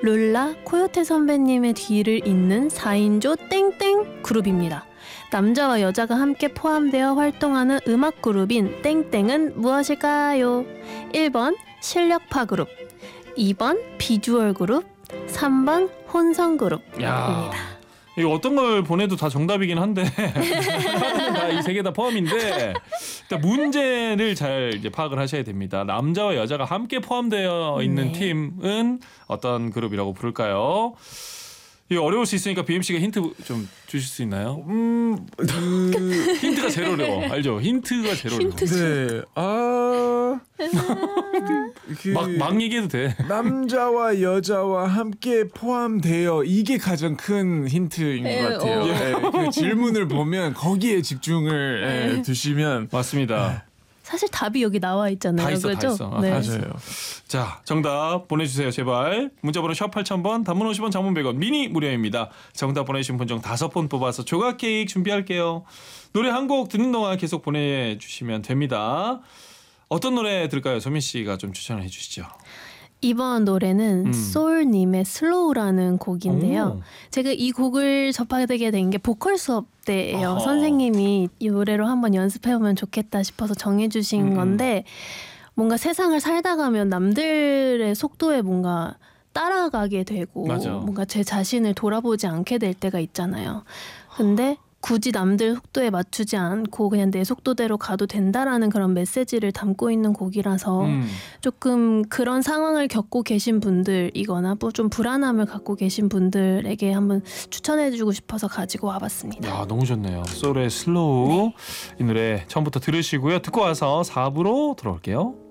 룰라, 코요테 선배님의 뒤를 잇는 4인조 땡땡 그룹입니다. 남자와 여자가 함께 포함되어 활동하는 음악 그룹인 땡땡은 무엇일까요? 1번 실력파 그룹, 2번 비주얼 그룹, 3번 혼성 그룹입니다. 이거 어떤 걸 보내도 다 정답이긴 한데 다 이 세 개 다 포함인데 일단 문제를 잘 이제 파악을 하셔야 됩니다. 남자와 여자가 함께 포함되어 있는 팀은 어떤 그룹이라고 부를까요? 이거 어려울 수 있으니까 BMC가 힌트 좀 주실 수 있나요? 힌트가 제일 어려워. 알죠? 힌트가 제일 어려워. 네. 막 얘기해도 돼. 남자와 여자와 함께 포함되어 이게 가장 큰 힌트인 것 같아요. 그 질문을 보면 거기에 집중을 두시면 맞습니다. 사실 답이 여기 나와 있잖아요. 다 있어, 그렇죠? 다 있어. 네. 맞아요. 자, 정답 보내주세요, 제발. 문자번호 샵 8000번, 단문 50원, 장문 100원, 미니 무료입니다. 정답 보내주신 분 중 5분 뽑아서 조각 케이크 준비할게요. 노래 한 곡 듣는 동안 계속 보내주시면 됩니다. 어떤 노래 들을까요? 소민 씨가 좀 추천을 해주시죠. 이번 노래는 소울님의 슬로우라는 곡인데요. 제가 이 곡을 접하게 된 게 보컬 수업 때예요. 선생님이 이 노래로 한번 연습해보면 좋겠다 싶어서 정해주신 건데 뭔가 세상을 살다 가면 남들의 속도에 뭔가 따라가게 되고 맞아. 뭔가 제 자신을 돌아보지 않게 될 때가 있잖아요. 근데 굳이 남들 속도에 맞추지 않고 그냥 내 속도대로 가도 된다라는 그런 메시지를 담고 있는 곡이라서 조금 그런 상황을 겪고 계신 분들이거나 뭐 좀 불안함을 갖고 계신 분들에게 한번 추천해주고 싶어서 가지고 와봤습니다. 야, 너무 좋네요. 소울의 슬로우. 이 노래 처음부터 들으시고요. 듣고 와서 4부로 돌아올게요.